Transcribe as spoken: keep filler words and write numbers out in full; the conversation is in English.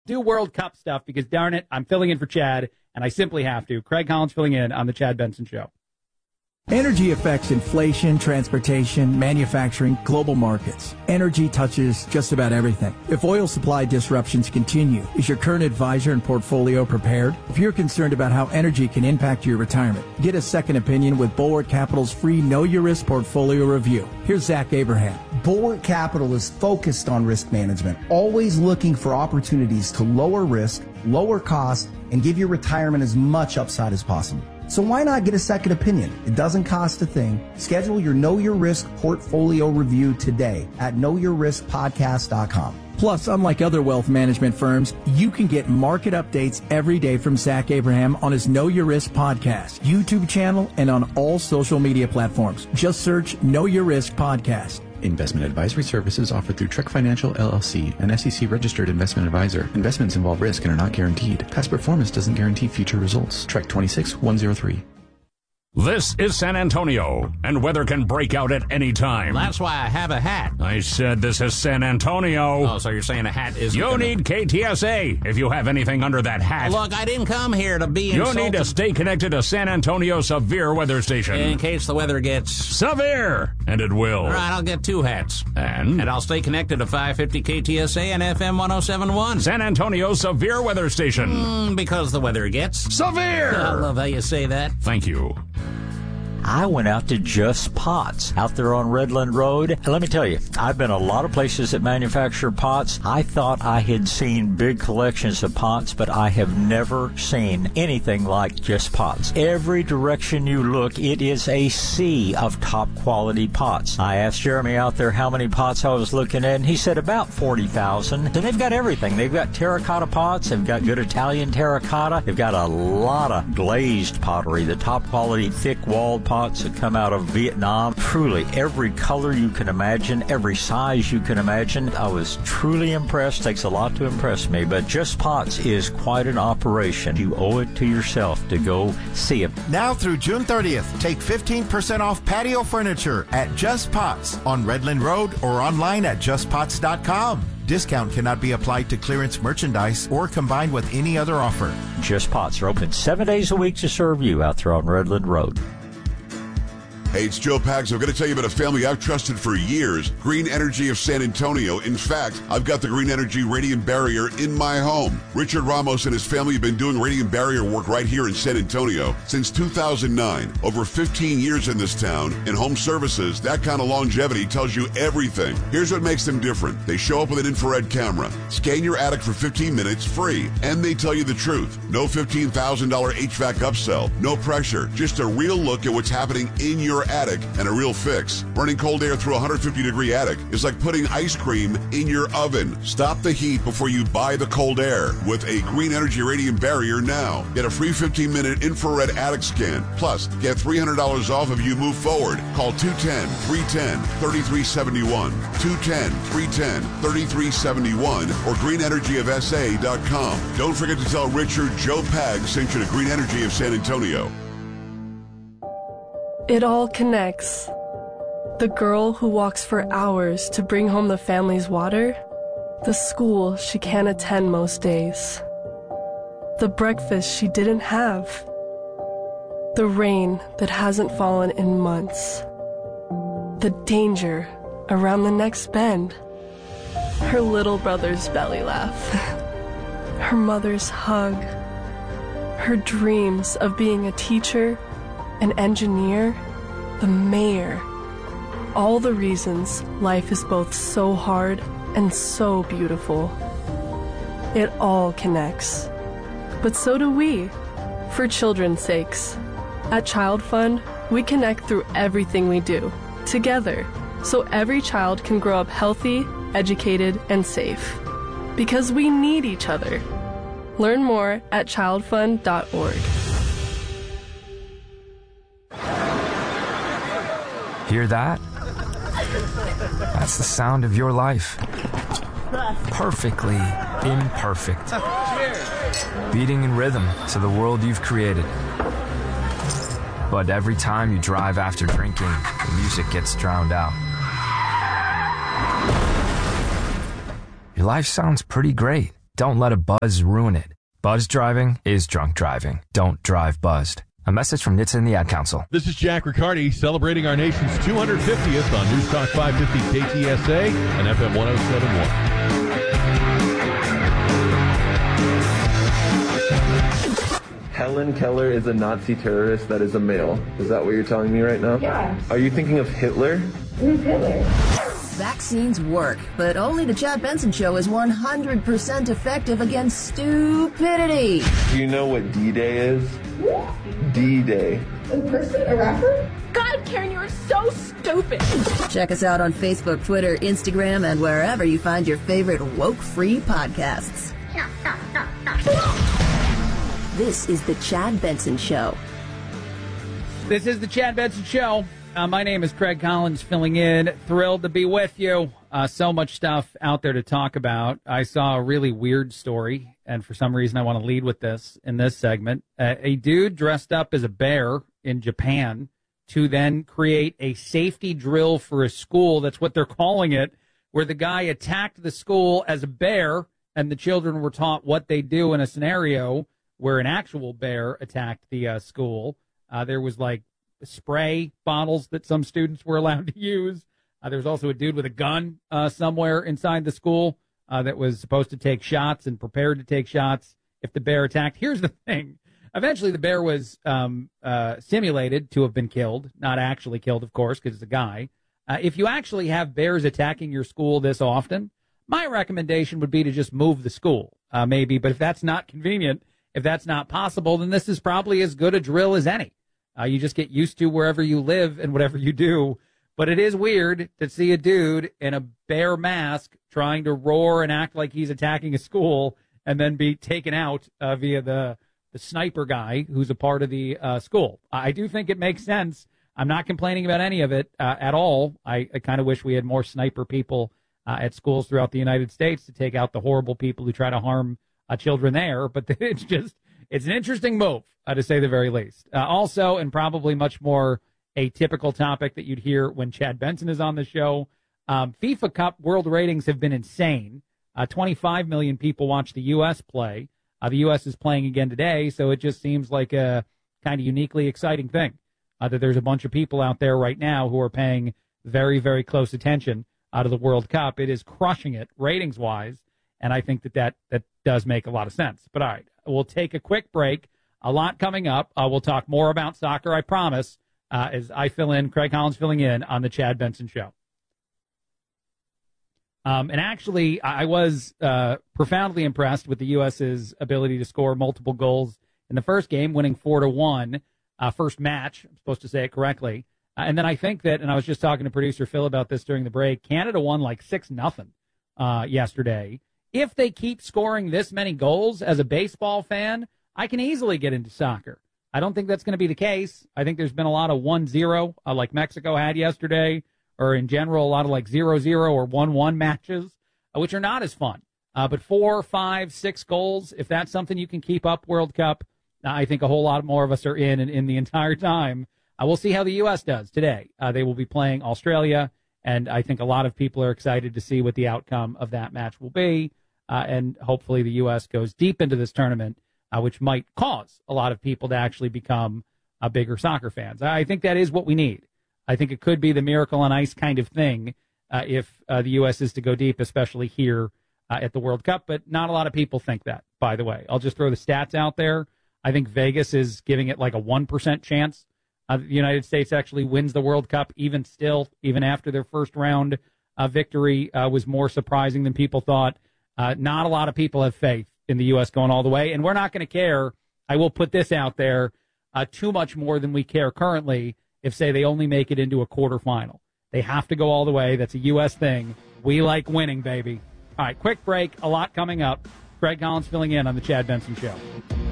do World Cup stuff because, darn it, I'm filling in for Chad, and I simply have to. Craig Collins filling in on the Chad Benson Show. Energy affects inflation, transportation, manufacturing, global markets. Energy touches just about everything. If oil supply disruptions continue, is your current advisor and portfolio prepared? If you're concerned about how energy can impact your retirement, get a second opinion with Bulwark Capital's free Know Your Risk portfolio review. Here's Zach Abraham. Bulwark Capital is focused on risk management, always looking for opportunities to lower risk, lower costs, and give your retirement as much upside as possible. So why not get a second opinion? It doesn't cost a thing. Schedule your Know Your Risk portfolio review today at know your risk podcast dot com. Plus, unlike other wealth management firms, you can get market updates every day from Zach Abraham on his Know Your Risk podcast, YouTube channel, and on all social media platforms. Just search Know Your Risk Podcast. Investment advisory services offered through Trek Financial, L L C, an S E C-registered investment advisor. Investments involve risk and are not guaranteed. Past performance doesn't guarantee future results. Trek twenty-six one oh three. This is San Antonio, and weather can break out at any time. That's why I have a hat. I said this is San Antonio. Oh, so you're saying a hat is... You gonna... need K T S A if you have anything under that hat. Look, I didn't come here to be You insulted. need to stay connected to San Antonio Severe Weather Station. In case the weather gets... Severe! And it will. All right, I'll get two hats. And? And I'll stay connected to five fifty K T S A and F M one oh seven point one. San Antonio Severe Weather Station. Mm, because the weather gets... Severe! I love how you say that. Thank you. I went out to Just Pots out there on Redland Road. And let me tell you, I've been a lot of places that manufacture pots. I thought I had seen big collections of pots, but I have never seen anything like Just Pots. Every direction you look, it is a sea of top quality pots. I asked Jeremy out there how many pots I was looking at, and he said about forty thousand. And they've got everything. They've got terracotta pots. They've got good Italian terracotta. They've got a lot of glazed pottery, the top quality thick-walled pots that come out of Vietnam. Truly, every color you can imagine, every size you can imagine. I was truly impressed. Takes a lot to impress me, but Just Pots is quite an operation. You owe it to yourself to go see it. Now through June thirtieth, take fifteen percent off patio furniture at Just Pots on Redland Road or online at just pots dot com. Discount cannot be applied to clearance merchandise or combined with any other offer. Just Pots are open seven days a week to serve you out there on Redland Road. Hey, it's Joe Pags. I'm going to tell you about a family I've trusted for years, Green Energy of San Antonio. In fact, I've got the Green Energy Radiant Barrier in my home. Richard Ramos and his family have been doing radiant barrier work right here in San Antonio since two thousand nine. Over fifteen years in this town. In home services, that kind of longevity tells you everything. Here's what makes them different. They show up with an infrared camera, scan your attic for fifteen minutes free, and they tell you the truth. No fifteen thousand dollars H V A C upsell, no pressure, just a real look at what's happening in your attic and a real fix. Burning cold air through a one hundred fifty degree attic is like putting ice cream in your oven. Stop the heat before you buy the cold air with a Green Energy Radiant Barrier now. Get a free fifteen minute infrared attic scan. Plus, get three hundred dollars off if you move forward. Call two one zero, three one zero, three three seven one, two one zero, three one zero, three three seven one, or green energy of s a dot com. Don't forget to tell Richard Joe Pag sent you to Green Energy of San Antonio. It all connects. The girl who walks for hours to bring home the family's water, the school she can't attend most days, the breakfast she didn't have, the rain that hasn't fallen in months, the danger around the next bend, her little brother's belly laugh, her mother's hug, her dreams of being a teacher, an engineer, the mayor. All the reasons life is both so hard and so beautiful. It all connects. But so do we, for children's sakes. At Child Fund, we connect through everything we do, together, so every child can grow up healthy, educated, and safe. Because we need each other. Learn more at child fund dot org. Hear that? That's the sound of your life. Perfectly imperfect. Beating in rhythm to the world you've created. But every time you drive after drinking, the music gets drowned out. Your life sounds pretty great Don't let a buzz ruin it. Buzz driving is drunk driving. Don't drive buzzed. A message from N H T S A and the Ad Council. This is Jack Riccardi celebrating our nation's two hundred fiftieth on News Talk five fifty K T S A and F M one oh seven point one. Helen Keller is a Nazi terrorist that is a male. Is that what you're telling me right now? Yeah. Are you thinking of Hitler? Who's Hitler? Vaccines work, but only the Chad Benson Show is one hundred percent effective against stupidity. Do you know what D-Day is? What? D-Day. In person? A rapper? God, Karen, you are so stupid. Check us out on Facebook, Twitter, Instagram, and wherever you find your favorite woke-free podcasts. This is the Chad Benson Show. This is the Chad Benson Show. Uh, my name is Craig Collins, filling in. Thrilled to be with you. Uh, so much stuff out there to talk about. I saw a really weird story, and for some reason I want to lead with this in this segment. Uh, a dude dressed up as a bear in Japan to then create a safety drill for a school. That's what they're calling it, where the guy attacked the school as a bear, and the children were taught what they do in a scenario where an actual bear attacked the uh, school. Uh, there was like spray bottles that some students were allowed to use. Uh, there was also a dude with a gun uh, somewhere inside the school uh, that was supposed to take shots and prepared to take shots if the bear attacked. Here's the thing. Eventually, the bear was um, uh, simulated to have been killed, not actually killed, of course, because it's a guy. Uh, if you actually have bears attacking your school this often, my recommendation would be to just move the school, uh, maybe. But if that's not convenient, if that's not possible, then this is probably as good a drill as any. Uh, you just get used to wherever you live and whatever you do. But it is weird to see a dude in a bear mask trying to roar and act like he's attacking a school and then be taken out uh, via the, the sniper guy who's a part of the uh, school. I do think it makes sense. I'm not complaining about any of it uh, at all. I, I kind of wish we had more sniper people uh, at schools throughout the United States to take out the horrible people who try to harm uh, children there. But it's just, it's an interesting move, uh, to say the very least. Uh, also, and probably much more a typical topic that you'd hear when Chad Benson is on the show, um, FIFA Cup world ratings have been insane. Uh, twenty-five million people watch the U S play. Uh, the U S is playing again today, so it just seems like a kind of uniquely exciting thing uh, that there's a bunch of people out there right now who are paying very, very close attention out of the World Cup. It is crushing it ratings-wise, and I think that, that that does make a lot of sense. But all right, we'll take a quick break. A lot coming up. Uh, we'll talk more about soccer, I promise, uh, as I fill in, Craig Collins filling in on the Chad Benson Show. Um, and actually, I was uh, profoundly impressed with the U S's ability to score multiple goals in the first game, winning four to one, uh, first match. I'm supposed to say it correctly. Uh, and then I think that, and I was just talking to producer Phil about this during the break, Canada won like six nothing uh, yesterday. If they keep scoring this many goals as a baseball fan, I can easily get into soccer. I don't think that's going to be the case. I think there's been a lot of one zero, uh, like Mexico had yesterday, or in general, a lot of like zero zero or one one matches, uh, which are not as fun. Uh, but four, five, six goals, if that's something you can keep up World Cup, uh, I think a whole lot more of us are in and in the entire time. Uh, we'll see how the U S does today. Uh, they will be playing Australia, and I think a lot of people are excited to see what the outcome of that match will be. Uh, and hopefully the U S goes deep into this tournament, uh, which might cause a lot of people to actually become uh, bigger soccer fans. I think that is what we need. I think it could be the miracle on ice kind of thing uh, if uh, the U S is to go deep, especially here uh, at the World Cup. But not a lot of people think that, by the way. I'll just throw the stats out there. I think Vegas is giving it like a one percent chance uh, the United States actually wins the World Cup, even still, even after their first round uh, victory uh, was more surprising than people thought. Uh, not a lot of people have faith in the U S going all the way, and we're not going to care. I will put this out there, uh, too much more than we care currently if, say, they only make it into a quarterfinal. They have to go all the way. That's a U S thing. We like winning, baby. All right, quick break. A lot coming up. Craig Collins filling in on the Chad Benson Show.